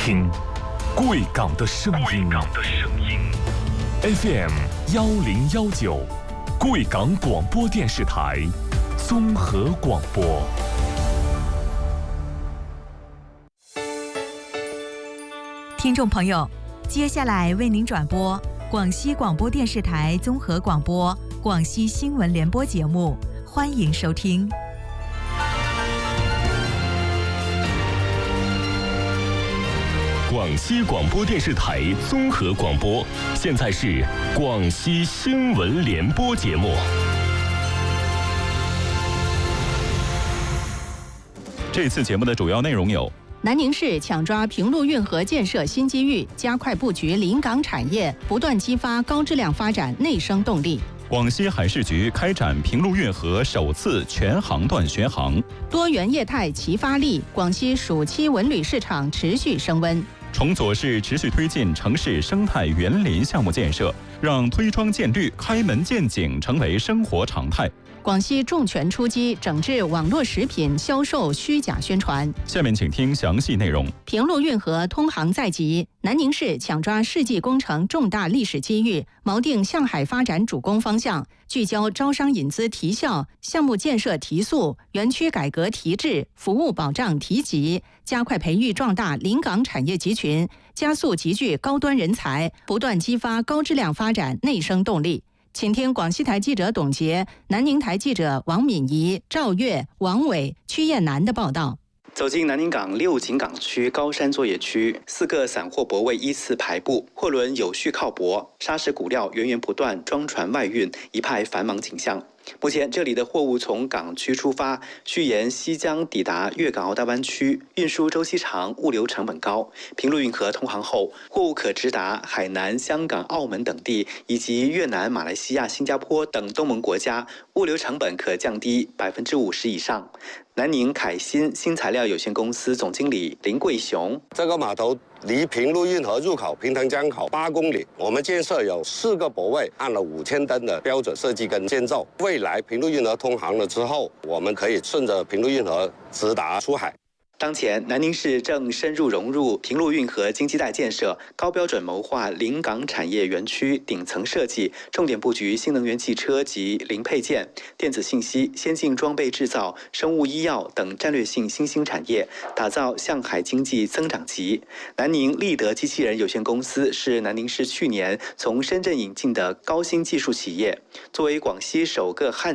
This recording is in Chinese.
听贵港的声音。FM 1019，贵港广播电视台综合广播。 听众朋友，接下来为您转播广西广播电视台综合广播广西新闻联播节目，欢迎收听。 广西广播电视台综合广播，现在是广西新闻联播节目。 这次节目的主要内容有： 南宁市抢抓平陆运河建设新机遇，加快布局临港产业，不断激发高质量发展内生动力。 广西海事局开展平陆运河首次全航段巡航。 多元业态齐发力，广西暑期文旅市场持续升温。 崇左市持续推进城市生态园林项目建设，让推窗见绿、开门见景成为生活常态。 广西重拳出击，整治网络食品销售虚假宣传。 下面请听详细内容。 平陆运河通航在即，南宁市抢抓世纪工程重大历史机遇，锚定向海发展主攻方向，聚焦招商引资提效、项目建设提速、园区改革提质、服务保障提级，加快培育壮大临港产业集群，加速集聚高端人才，不断激发高质量发展内生动力。请听广西台记者董洁、南宁台记者王敏仪、赵月、王伟、曲燕南的报道。 走进南宁港六景港区高山作业区，4个散货泊位依次排布，货轮有序靠泊，砂石骨料源源不断装船外运，一派繁忙景象。目前，这里的货物从港区出发，需沿西江抵达粤港澳大湾区，运输周期长，物流成本高。平陆运河通航后，货物可直达海南、香港、澳门等地，以及越南、马来西亚、新加坡等东盟国家，物流成本可降低50%以上。南宁凯新新材料有限公司总经理林贵雄： 这个码头离平陆运河入口平塘江口8公里，我们建设有4个泊位，按了5000吨的标准设计跟建造。未来平陆运河通航了之后，我们可以顺着平陆运河直达出海。 当前，南宁市正深入融入平陆运河经济带建设，高标准谋划临港产业园区顶层设计，重点布局新能源汽车及零配件、电子信息、先进装备制造、生物医药等战略性新兴产业，打造向海经济增长极。南宁立德机器人有限公司是南宁市去年从深圳引进的高新技术企业，作为广西首个汉